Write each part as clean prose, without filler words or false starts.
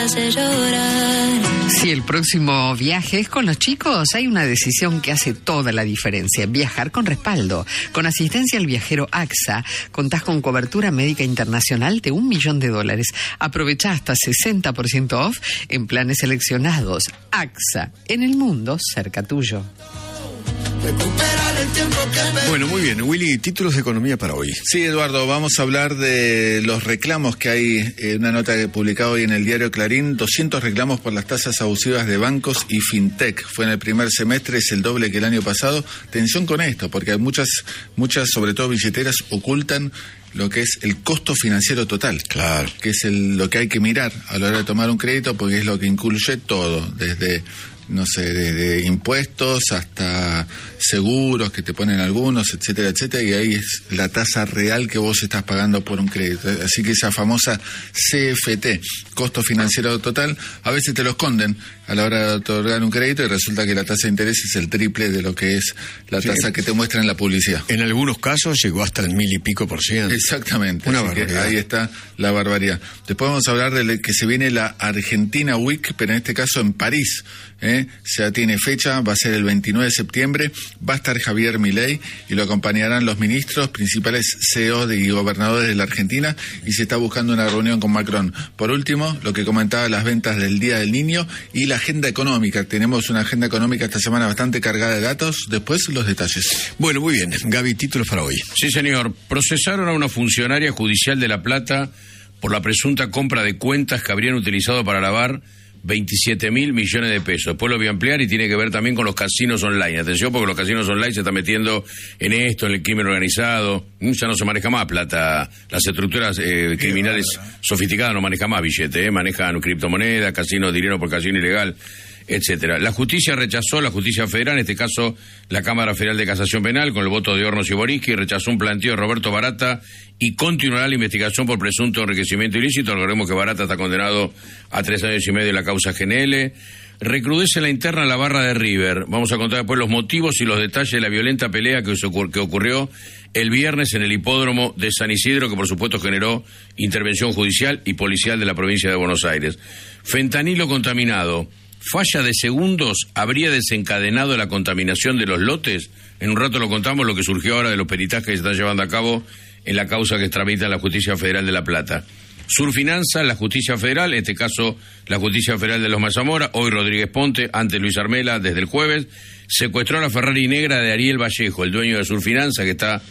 Si el próximo viaje es con los chicos, hay una decisión que hace toda la diferencia: viajar con respaldo. Con asistencia al viajero AXA, contás con cobertura médica internacional de $1 millón. Aprovecha hasta 60% off en planes seleccionados. AXA, en el mundo cerca tuyo. Bueno, muy bien. Willy, títulos de economía para hoy. Sí, Eduardo, vamos a hablar de los reclamos que hay, una nota que he publicado hoy en el diario Clarín, 200 reclamos por las tasas abusivas de bancos y fintech. Fue en el primer semestre, es el doble que el año pasado. Atención con esto, porque hay muchas, sobre todo billeteras, ocultan lo que es el costo financiero total. Claro. Que es lo que hay que mirar a la hora de tomar un crédito, porque es lo que incluye todo, desde impuestos hasta seguros que te ponen algunos, etcétera, etcétera, y ahí es la tasa real que vos estás pagando por un crédito. Así que esa famosa CFT, costo financiero total, a veces te lo esconden a la hora de otorgar un crédito y resulta que la tasa de interés es el triple de lo que es la tasa que te muestra en la publicidad. En algunos casos llegó hasta el 1000 y pico %. Exactamente. Una así barbaridad. Que ahí está la barbaridad. Después vamos a hablar de que se viene la Argentina Week, pero en este caso en París. Ya tiene fecha, va a ser el 29 de septiembre, va a estar Javier Milei y lo acompañarán los ministros, principales CEOs y gobernadores de la Argentina, y se está buscando una reunión con Macron. Por último, lo que comentaba, las ventas del Día del Niño y la agenda económica. Tenemos una agenda económica esta semana bastante cargada de datos, después los detalles. Bueno, muy bien. Gaby, títulos para hoy. Sí, señor. Procesaron a una funcionaria judicial de La Plata por la presunta compra de cuentas que habrían utilizado para lavar 27.000 millones de pesos. Después lo voy a ampliar y tiene que ver también con los casinos online. Atención, porque los casinos online se están metiendo en esto, en el crimen organizado. Ya no se maneja más plata. Las estructuras criminales sofisticadas no manejan más billete, manejan criptomonedas, casinos, dinero por casino ilegal, etcétera. La justicia federal, en este caso la Cámara Federal de Casación Penal, con el voto de Hornos y Boriski, rechazó un planteo de Roberto Barata y continuará la investigación por presunto enriquecimiento ilícito. Recordemos que Barata está condenado a 3 años y medio en la causa GNL. Recrudece la interna en la barra de River. Vamos a contar después los motivos y los detalles de la violenta pelea que ocurrió el viernes en el hipódromo de San Isidro, que por supuesto generó intervención judicial y policial de la provincia de Buenos Aires. Fentanilo contaminado. Falla de segundos habría desencadenado la contaminación de los lotes. En un rato lo contamos, lo que surgió ahora de los peritajes que se están llevando a cabo en la causa que tramita la Justicia Federal de La Plata. Surfinanza, la Justicia Federal, en este caso la Justicia Federal de Loma Zamora, hoy Rodríguez Ponte, ante Luis Armela desde el jueves, secuestró a la Ferrari negra de Ariel Vallejo, el dueño de Surfinanza, que está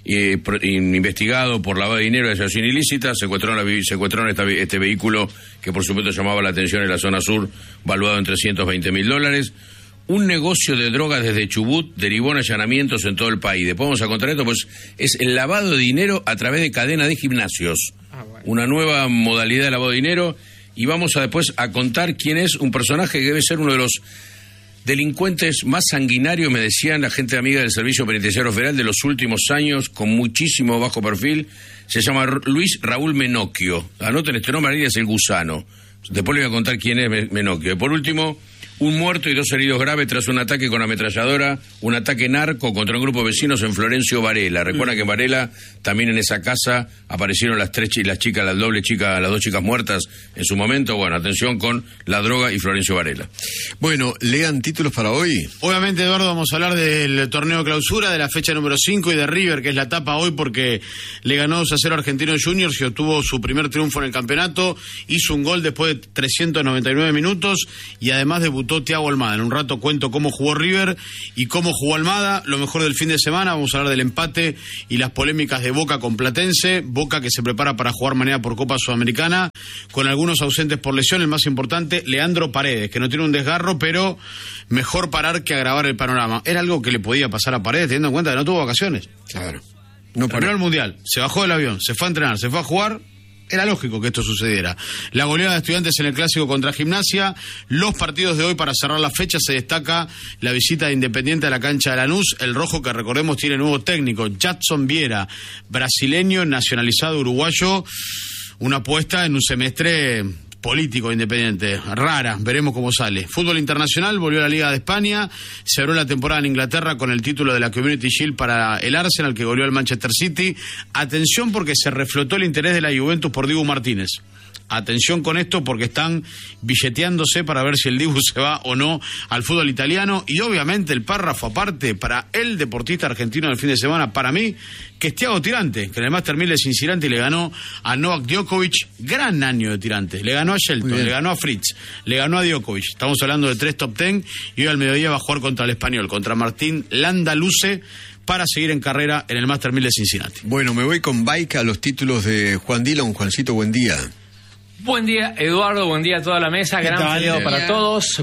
investigado por lavado de dinero y asociación ilícita. Secuestraron este vehículo que por supuesto llamaba la atención en la zona sur, valuado en $320.000. Un negocio de drogas desde Chubut derivó en allanamientos en todo el país. Después vamos a contar esto, pues es el lavado de dinero a través de cadena de gimnasios. Bueno. Una nueva modalidad de lavado de dinero, y vamos a después a contar quién es un personaje que debe ser uno de los delincuentes más sanguinarios, me decían la gente amiga del Servicio Penitenciario Federal de los últimos años, con muchísimo bajo perfil. Se llama Luis Raúl Menocchio. Anoten este nombre, es el gusano. Después les voy a contar quién es Menocchio. Y por último, un muerto y 2 heridos graves tras un ataque con ametralladora, un ataque narco contra un grupo de vecinos en Florencio Varela. Recuerdan que en Varela, también en esa casa, aparecieron las dos chicas muertas en su momento. Bueno, atención con la droga y Florencio Varela. Bueno, lean títulos para hoy. Obviamente, Eduardo, vamos a hablar del torneo de clausura, de la fecha número 5 y de River, que es la tapa hoy porque le ganó 2-0 a Argentinos Juniors y obtuvo su primer triunfo en el campeonato. Hizo un gol después de 399 minutos y además debutó Thiago Almada. En un rato cuento cómo jugó River y cómo jugó Almada. Lo mejor del fin de semana, vamos a hablar del empate y las polémicas de Boca con Platense. Boca que se prepara para jugar mañana por Copa Sudamericana, con algunos ausentes por lesión. El más importante, Leandro Paredes, que no tiene un desgarro, pero mejor parar que agravar el panorama. Era algo que le podía pasar a Paredes, teniendo en cuenta que no tuvo vacaciones. Claro. No terminó el Mundial, se bajó del avión, se fue a entrenar, se fue a jugar. Era lógico que esto sucediera. La goleada de Estudiantes en el Clásico contra Gimnasia. Los partidos de hoy para cerrar la fecha, se destaca la visita de Independiente a la cancha de Lanús. El rojo, que recordemos tiene nuevo técnico, Jadson Viera, brasileño, nacionalizado uruguayo. Una apuesta en un semestre político Independiente, rara, veremos cómo sale. Fútbol internacional, volvió a la Liga de España, se abrió la temporada en Inglaterra con el título de la Community Shield para el Arsenal, que goleó al Manchester City. Atención porque se reflotó el interés de la Juventus por Dibu Martínez. Atención con esto porque están billeteándose para ver si el Dibu se va o no al fútbol italiano. Y obviamente el párrafo aparte para el deportista argentino del fin de semana, para mí, que es Thiago Tirante, que en el Master 1000 de Cincinnati le ganó a Novak Djokovic. Gran año de Tirante. Le ganó a Shelton, le ganó a Fritz, le ganó a Djokovic. Estamos hablando de 3 top 10 y hoy al mediodía va a jugar contra el español, contra Martín Landaluce, para seguir en carrera en el Master 1000 de Cincinnati. Bueno, me voy con bike a los títulos de Juan Dillon. Juancito, buen día. Buen día, Eduardo, buen día a toda la mesa, gran feriado para todos,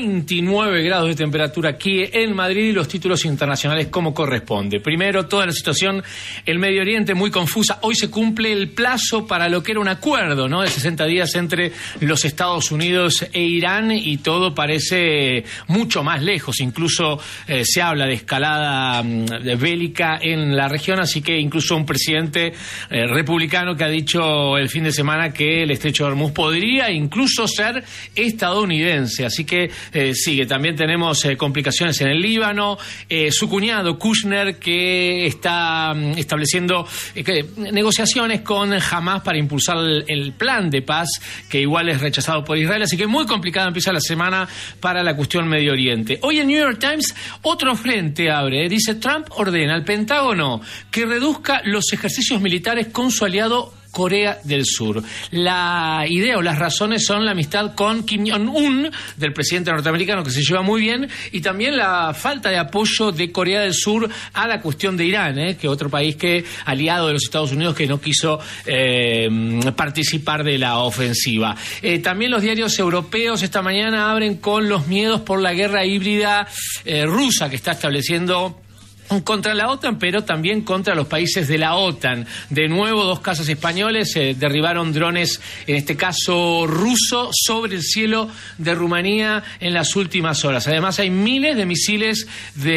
29 grados de temperatura aquí en Madrid y los títulos internacionales como corresponde. Primero, toda la situación en Medio Oriente muy confusa. Hoy se cumple el plazo para lo que era un acuerdo, ¿no?, de 60 días entre los Estados Unidos e Irán y todo parece mucho más lejos. Incluso se habla de escalada bélica en la región, así que incluso un presidente republicano que ha dicho el fin de semana que el estrecho de Hormuz podría incluso ser estadounidense, así que sigue. También tenemos complicaciones en el Líbano, su cuñado Kushner que está estableciendo negociaciones con Hamas para impulsar el plan de paz que igual es rechazado por Israel, así que muy complicada empieza la semana para la cuestión Medio Oriente. Hoy en New York Times otro frente abre, dice: Trump ordena al Pentágono que reduzca los ejercicios militares con su aliado Corea del Sur. La idea o las razones son la amistad con Kim Jong-un, del presidente norteamericano, que se lleva muy bien, y también la falta de apoyo de Corea del Sur a la cuestión de Irán, que otro país que aliado de los Estados Unidos que no quiso participar de la ofensiva. También los diarios europeos esta mañana abren con los miedos por la guerra híbrida rusa que está estableciendo contra la OTAN, pero también contra los países de la OTAN. De nuevo, 2 cazas españoles derribaron drones, en este caso ruso, sobre el cielo de Rumanía en las últimas horas. Además, hay miles de misiles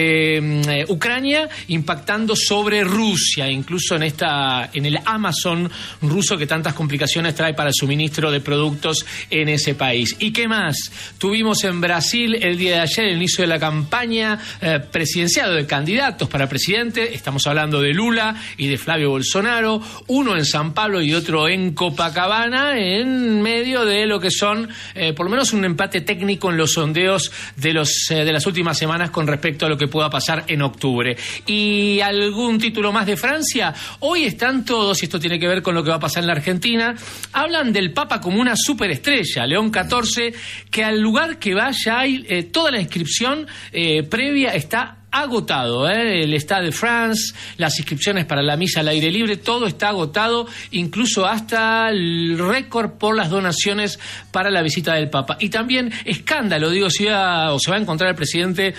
de Ucrania impactando sobre Rusia, incluso en el Amazon ruso, que tantas complicaciones trae para el suministro de productos en ese país. ¿Y qué más? Tuvimos en Brasil el día de ayer el inicio de la campaña presidencial de candidatos para presidente. Estamos hablando de Lula y de Flavio Bolsonaro, uno en San Pablo y otro en Copacabana, en medio de lo que son por lo menos un empate técnico en los sondeos de las últimas semanas con respecto a lo que pueda pasar en octubre. Y algún título más de Francia. Hoy están todos, y esto tiene que ver con lo que va a pasar en la Argentina, hablan del Papa como una superestrella, León XIV, que al lugar que vaya hay toda la inscripción previa está agotado, el Stade de France, las inscripciones para la misa al aire libre, todo está agotado, incluso hasta el récord por las donaciones para la visita del Papa. Y también escándalo, digo, se va a encontrar el presidente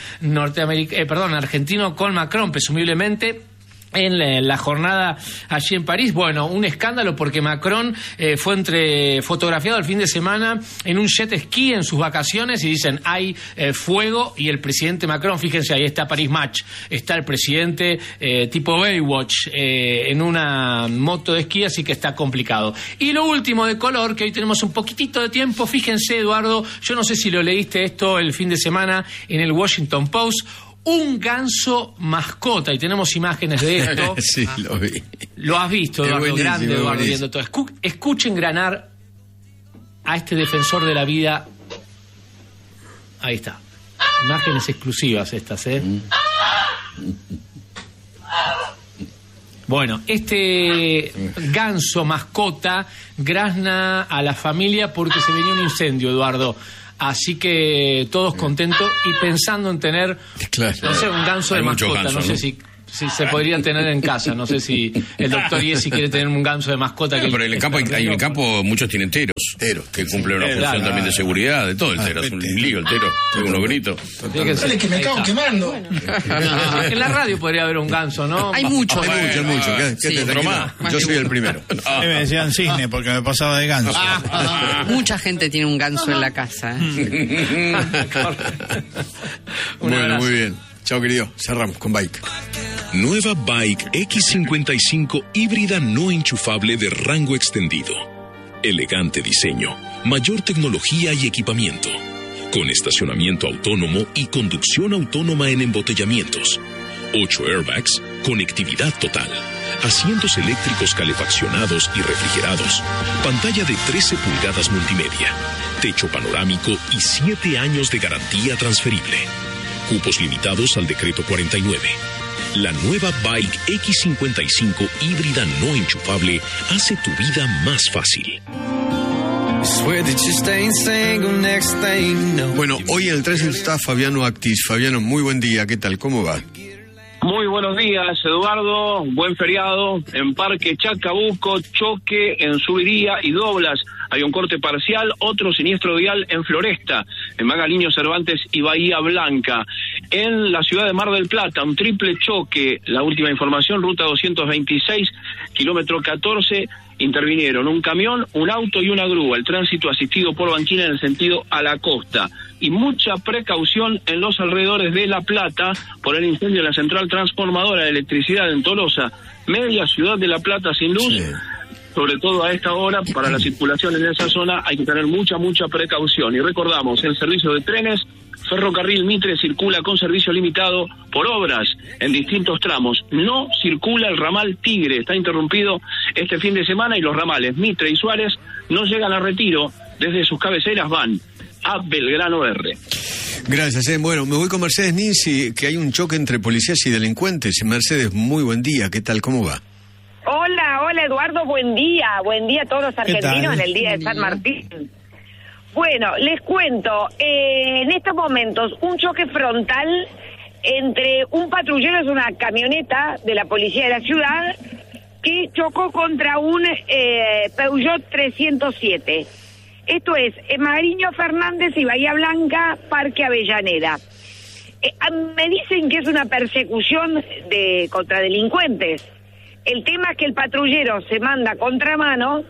argentino con Macron, presumiblemente en la jornada allí en París. Bueno, un escándalo porque Macron fue fotografiado el fin de semana en un jet ski en sus vacaciones y dicen hay fuego, y el presidente Macron, fíjense, ahí está Paris Match, está el presidente tipo Baywatch en una moto de esquí, así que está complicado. Y lo último de color, que hoy tenemos un poquitito de tiempo, fíjense, Eduardo, yo no sé si lo leíste esto el fin de semana en el Washington Post, un ganso mascota, y tenemos imágenes de esto. Sí, lo vi. Lo has visto, Eduardo, grande Eduardo, viendo todo. Escuchen granar a este defensor de la vida. Ahí está. Imágenes exclusivas estas, Bueno, este ganso mascota grazna a la familia porque se venía un incendio, Eduardo. Así que todos contentos y pensando en tener, no sé, un ganso de mascota. Ganso, no sé si se podrían tener en casa. No sé si el doctor Iesi quiere tener un ganso de mascota. Pero en el campo muchos tienen teros que cumplen una función también de seguridad, de todo el tero. Es un lío el tero, unos gritos. Dale que me cago quemando. En la radio podría haber un ganso, ¿no? Hay mucho. Yo soy el primero. Me decían cisne porque me pasaba de ganso. Mucha gente tiene un ganso en la casa. Bueno, muy bien. Chao, querido. Cerramos con Bike. Nueva Bike X55 híbrida no enchufable de rango extendido. Elegante diseño, mayor tecnología y equipamiento. Con estacionamiento autónomo y conducción autónoma en embotellamientos. 8 airbags, conectividad total. asientos eléctricos calefaccionados y refrigerados, pantalla de 13 pulgadas multimedia, techo panorámico y 7 años de garantía transferible. Cupos limitados al decreto 49. La nueva Bike X55 híbrida no enchufable hace tu vida más fácil. Bueno, hoy en el tránsito está Fabiano Actis. Fabiano, muy buen día, ¿qué tal? ¿Cómo va? Muy buenos días, Eduardo. Buen feriado. En Parque Chacabuco, choque en Subiría y Doblas. Hay un corte parcial, otro siniestro vial en Floresta, en Magaliño Cervantes y Bahía Blanca. En la ciudad de Mar del Plata, un triple choque. La última información, ruta 226, kilómetro 14, intervinieron un camión, un auto y una grúa. El tránsito asistido por banquina en el sentido a la costa. Y mucha precaución en los alrededores de La Plata por el incendio en la central transformadora de electricidad en Tolosa, media ciudad de La Plata sin luz. Sí. Sobre todo a esta hora, para la circulación en esa zona hay que tener mucha precaución. Y recordamos, el servicio de trenes, Ferrocarril Mitre circula con servicio limitado por obras en distintos tramos. No circula el ramal Tigre, está interrumpido este fin de semana y los ramales Mitre y Suárez no llegan a Retiro, desde sus cabeceras van a Belgrano R. Gracias. Bueno, me voy con Mercedes Ninzi, que hay un choque entre policías y delincuentes. Mercedes, muy buen día, ¿qué tal? ¿Cómo va? Hola Eduardo, buen día a todos los argentinos en el día de San Martín. Bueno, les cuento, en estos momentos un choque frontal entre un patrullero, es una camioneta de la policía de la ciudad, que chocó contra un Peugeot 307. Esto es en Magariño Fernández y Bahía Blanca, Parque Avellaneda. Me dicen que es una persecución contra delincuentes. El tema es que el patrullero se manda contramano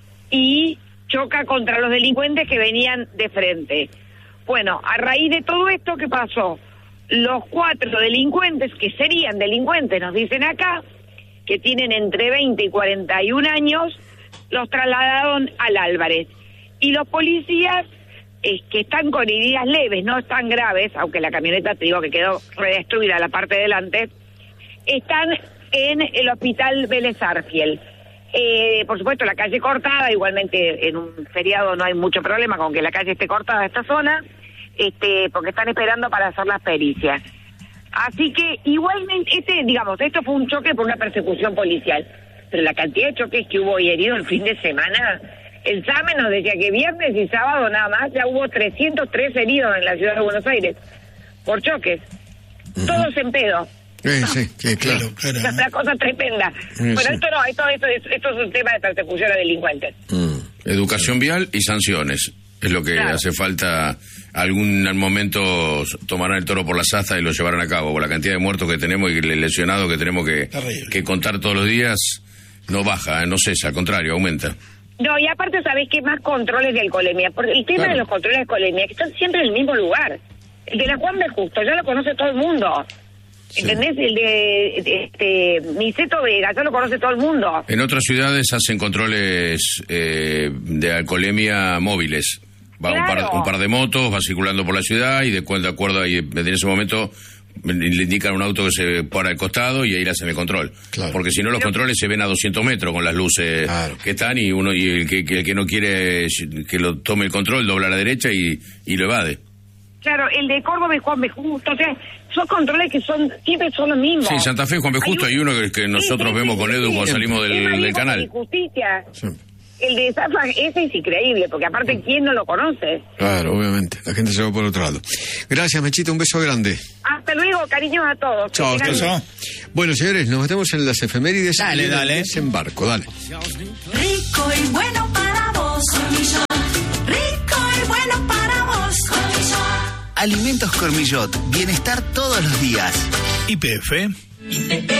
y choca contra los delincuentes que venían de frente. Bueno, a raíz de todo esto, ¿qué pasó? Los 4 delincuentes, que serían delincuentes, nos dicen acá, que tienen entre 20 y 41 años, los trasladaron al Álvarez. Y los policías, que están con heridas leves, no están graves, aunque la camioneta, te digo que quedó redestruida la parte de delante, están en el hospital Vélez Arfiel. Por supuesto, la calle cortada, igualmente en un feriado no hay mucho problema con que la calle esté cortada esta zona, porque están esperando para hacer las pericias. Así que igualmente, esto fue un choque por una persecución policial, pero la cantidad de choques que hubo y heridos el fin de semana, el SAME nos decía que viernes y sábado nada más ya hubo 303 heridos en la ciudad de Buenos Aires por choques, todos en pedo. Sí, claro. Es una cosa tremenda. Bueno, esto es un tema de persecución a delincuentes. Educación vial y sanciones. Es lo que hace falta. Algún momento tomarán el toro por las astas y lo llevarán a cabo. Por la cantidad de muertos que tenemos y lesionados que tenemos que contar todos los días, no baja, no cesa, al contrario, aumenta. No, y aparte, ¿sabés qué? Más controles de alcoholemia. Porque el tema de los controles de alcoholemia, que están siempre en el mismo lugar. El de la Juan B. Justo, ya lo conoce todo el mundo. ¿Entendés? El de Niceto Vega, ya lo conoce todo el mundo. En otras ciudades hacen controles de alcoholemia móviles. Va un par de motos, va circulando por la ciudad y de acuerdo y en ese momento le indican un auto que se para al costado y ahí le hacen el control. Claro. Porque si no, los controles se ven a 200 metros con las luces que están y el que no quiere que lo tome el control dobla a la derecha y lo evade. Claro, el de Córdoba y Juan B. Justo, o sea, son controles que siempre son los mismos. Sí, Santa Fe y Juan B. Justo hay uno que nosotros vemos con Edu cuando salimos del canal. Justicia. Sí. El de Zafa, ese es increíble, porque aparte, ¿quién no lo conoce? Claro, obviamente, la gente se va por otro lado. Gracias, Mechita, un beso grande. Hasta luego, cariños a todos. Chao, Bueno, señores, nos metemos en las efemérides. Dale. Desembarco, dale. Rico y bueno para vos, Cormillot. Rico y bueno para vos, Cormillot. Alimentos Cormillot, bienestar todos los días. YPF.